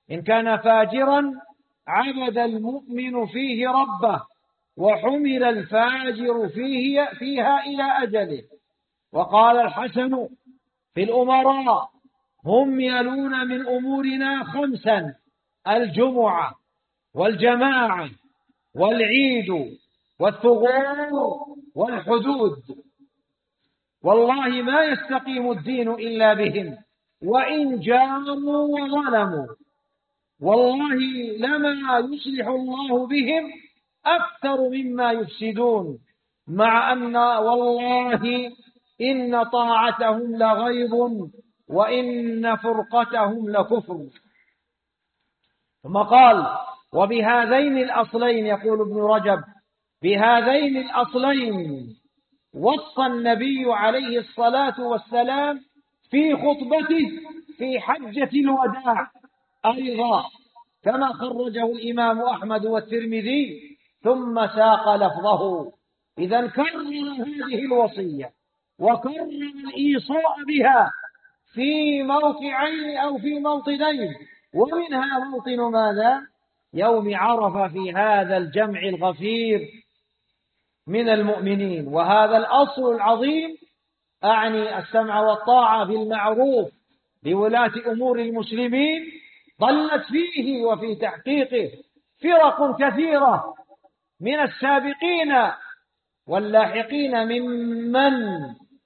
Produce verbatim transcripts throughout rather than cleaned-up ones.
إن كان فاجرا عبد المؤمن فيه ربه، وحمل الفاجر فيه فيها إلى أجله. وقال الحسن في الأمراء: هم يلون من أمورنا خمسا: الجمعة والجماعة والعيد والثغور والحدود. والله ما يستقيم الدين إلا بهم، وإن جاروا وظلموا. والله لما يصلح الله بهم أكثر مما يفسدون، مع أن والله إن طاعتهم لغيظ وإن فرقتهم لكفر. ثم قال: وبهذين الأصلين، يقول ابن رجب: بهذين الأصلين وصى النبي عليه الصلاة والسلام في خطبته في حجة الوداع أيضا، كما خرجه الإمام أحمد والترمذي، ثم ساق لفظه. إذن كرر هذه الوصية وكرر الإيصاء بها في موقعين أو في موطنين، ومنها موطن ماذا؟ يوم عرفة، في هذا الجمع الغفير من المؤمنين. وهذا الأصل العظيم، أعني السمع والطاعة بالمعروف لولاة أمور المسلمين، ضلت فيه وفي تحقيقه فرق كثيرة من السابقين واللاحقين ممن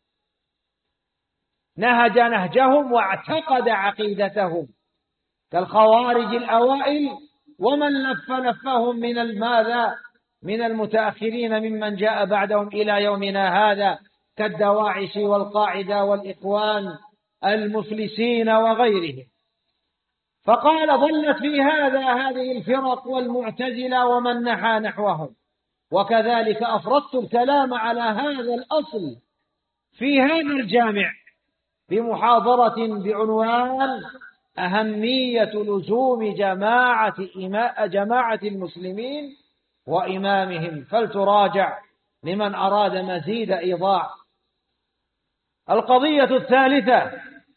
نهج نهجهم واعتقد عقيدتهم، كالخوارج الأوائل ومن لف لفهم من الماذا من المتأخرين ممن جاء بعدهم إلى يومنا هذا، كالدواعش والقاعدة والإخوان المفلسين وغيرهم. فقال: ضلت في هذا هذه الفرق والمعتزلة ومن نحى نحوهم. وكذلك أفردت الكلام على هذا الأصل في هذا الجامع بمحاضرة بعنوان: أهمية لزوم جماعة جماعة المسلمين وإمامهم، فلتراجع لمن أراد مزيد إيضاح. القضية الثالثة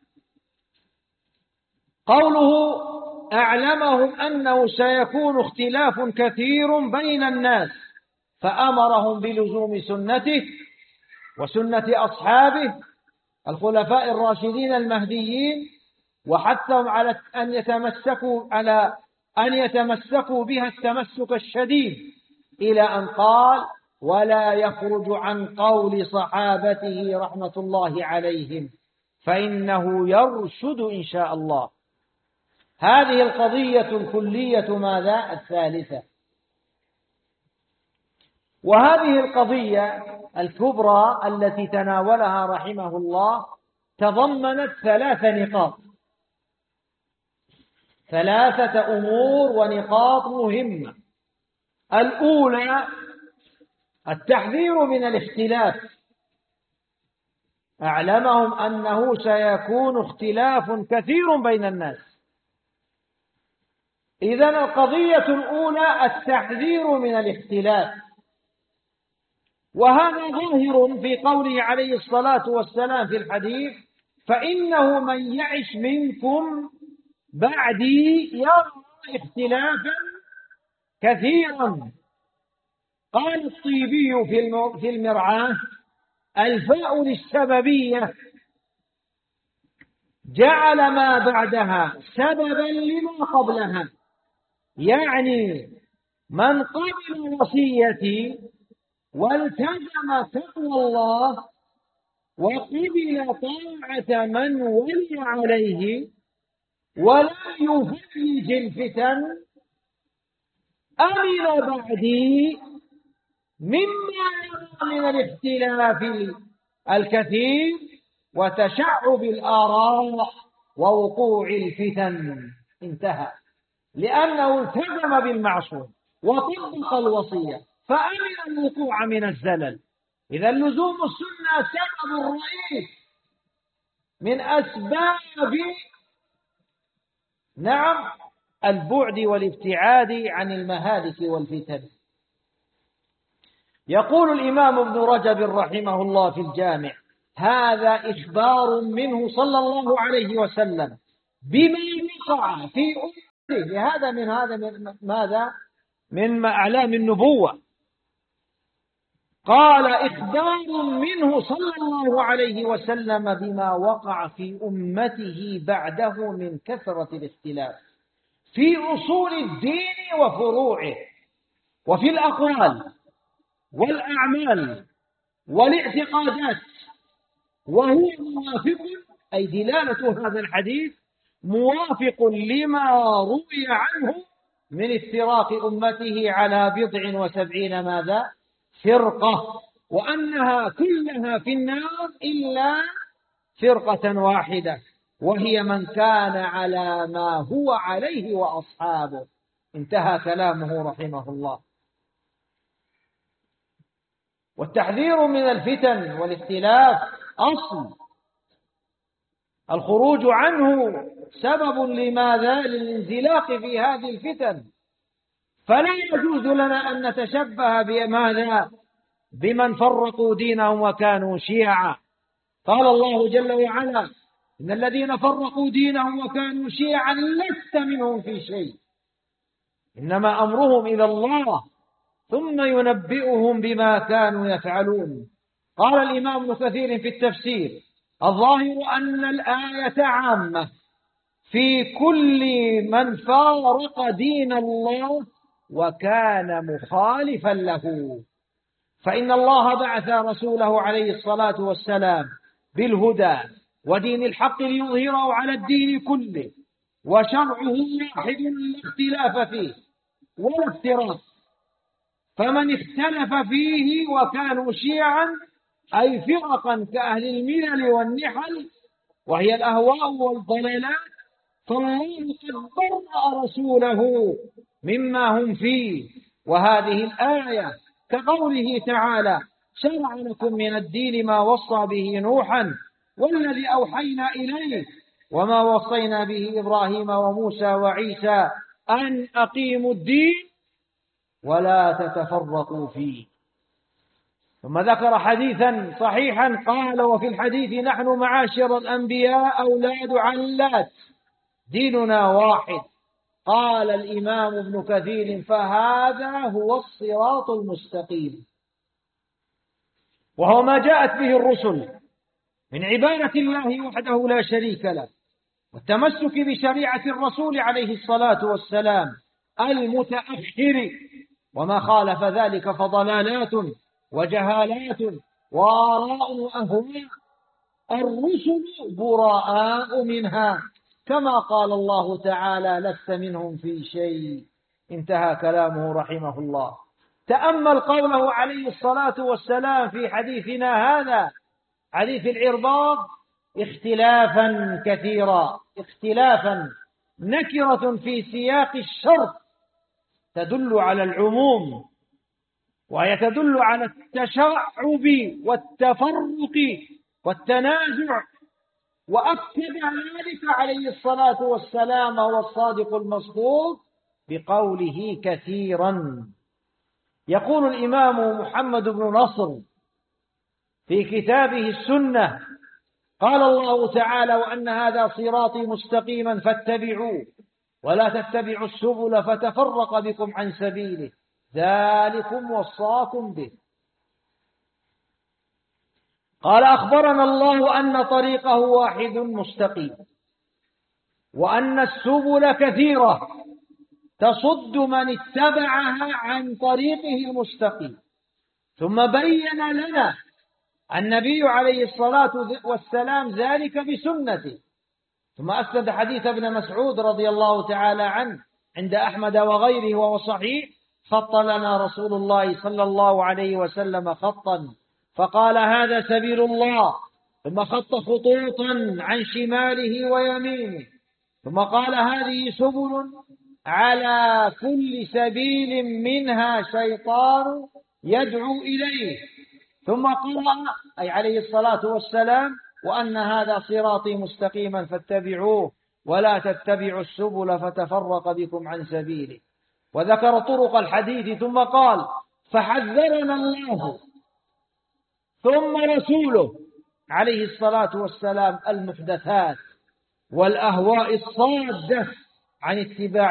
قوله: أعلمهم أنه سيكون اختلاف كثير بين الناس، فأمرهم بلزوم سنته وسنة أصحابه الخلفاء الراشدين المهديين، وحثهم على أن يتمسكوا على أن يتمسكوا بها التمسك الشديد، إلى أن قال: ولا يخرج عن قول صحابته رحمة الله عليهم فإنه يرشد إن شاء الله. هذه القضية الكلية ماذا؟ الثالثة. وهذه القضية الكبرى التي تناولها رحمه الله تضمنت ثلاث نقاط، ثلاثة أمور ونقاط مهمة. الأولى التحذير من الاختلاف، أعلمهم أنه سيكون اختلاف كثير بين الناس. إذن القضية الأولى التحذير من الاختلاف، وهذا ظاهر في قوله عليه الصلاة والسلام في الحديث: فإنه من يعش منكم بعدي يرى اختلافا كثيرا. قال الطيبي في المرعاة: الفاء للسببية، جعل ما بعدها سببا لما قبلها، يعني من قبل وصيتي والتزم تقوى الله وقبل طاعة من ولي عليه ولا يفرج الفتن أمن بعدي مما يرى من الاختلاف الكثير وتشعب الآراء ووقوع الفتن. انتهى. لأنه التزم بالمعصوم وطبق الوصية فأمن الوقوع من الزلل. إذا لزوم السنة سبب رئيس من أسباب نعم البعد والابتعاد عن المهالك والفتن. يقول الإمام ابن رجب رحمه الله في الجامع: هذا إخبار منه صلى الله عليه وسلم بما وقع في لهذا من هذا من ماذا؟ من أعلام النبوة. قال إخبار منه صلى الله عليه وسلم بما وقع في أمته بعده من كثرة الاختلاف في أصول الدين وفروعه، وفي الأقوال والأعمال والاعتقادات، وهو موافق، أي دلالة هذا الحديث موافق لما روي عنه من افتراق أمته على بضع وسبعين ماذا؟ فرقة، وأنها كلها في النار إلا فرقة واحدة، وهي من كان على ما هو عليه وأصحابه. انتهى كلامه رحمه الله. والتحذير من الفتن والاختلاف أصل، الخروج عنه سبب لماذا؟ للانزلاق في هذه الفتن، فلا يجوز لنا أن نتشبه بماذا؟ بمن فرقوا دينهم وكانوا شيعا. قال الله جل وعلا: إن الذين فرقوا دينهم وكانوا شيعا لست منهم في شيء، إنما أمرهم إلى الله ثم ينبئهم بما كانوا يفعلون. قال الإمام ابن كثير في التفسير: الظاهر أن الآية عامة في كل من فارق دين الله وكان مخالفا له، فإن الله بعث رسوله عليه الصلاة والسلام بالهدى ودين الحق ليظهره على الدين كله، وشرعه واحد لا اختلاف فيه ولا افتراق، فمن اختلف فيه وكانوا شيعا أي فرقا كأهل الملل والنحل وهي الأهواء والضلالات، فالله قد برأ رسوله مما هم فيه. وهذه الآية كقوله تعالى: شرع لكم من الدين ما وصى به نوحا والذي أوحينا إليه وما وصينا به إبراهيم وموسى وعيسى أن أقيموا الدين ولا تتفرقوا فيه. ثم ذكر حديثا صحيحا قال: وفي الحديث: نحن معاشر الأنبياء أولاد علات ديننا واحد. قال الإمام ابن كثير: فهذا هو الصراط المستقيم، وهو ما جاءت به الرسل من عبادة الله وحده لا شريك له، والتمسك بشريعة الرسول عليه الصلاة والسلام المتأخر، وما خالف ذلك فضلالات وجهالات وآراء وأهواء الرسل براء منها، كما قال الله تعالى: لست منهم في شيء. انتهى كلامه رحمه الله. تأمل قوله عليه الصلاة والسلام في حديثنا هذا، حديث العرباض: اختلافا كثيرا. اختلافا نكرة في سياق الشرط تدل على العموم، وهي تدل على التشعب والتفرق والتنازع، وأكد ذلك عليه الصلاة والسلام هو الصادق المصدوق بقوله كثيرا. يقول الإمام محمد بن نصر في كتابه السنة: قال الله تعالى: وأن هذا صراطي مستقيما فاتبعوه ولا تتبعوا السبل فتفرق بكم عن سبيله ذلكم وصاكم به. قال: أخبرنا الله أن طريقه واحد مستقيم، وأن السبل كثيرة تصد من اتبعها عن طريقه المستقيم. ثم بين لنا النبي عليه الصلاة والسلام ذلك بسنته. ثم أسند حديث ابن مسعود رضي الله تعالى عنه عند أحمد وغيره وهو صحيح: خط لنا رسول الله صلى الله عليه وسلم خطا فقال: هذا سبيل الله، ثم خط خطوطا عن شماله ويمينه، ثم قال: هذه سبل على كل سبيل منها شيطان يدعو إليه. ثم قرأ أي عليه الصلاة والسلام: وأن هذا صراطي مستقيما فاتبعوه ولا تتبعوا السبل فتفرق بكم عن سبيله. وذكر طرق الحديث ثم قال: فحذرنا الله ثم رسوله عليه الصلاة والسلام المحدثات والأهواء الصادة عن اتباع